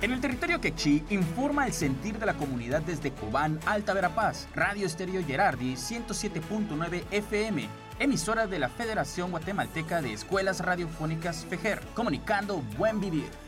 En el territorio quechí informa el sentir de la comunidad desde Cobán, Alta Verapaz, Radio Estéreo Gerardi 107.9 FM, emisora de la Federación Guatemalteca de Escuelas Radiofónicas FEGER, comunicando buen vivir.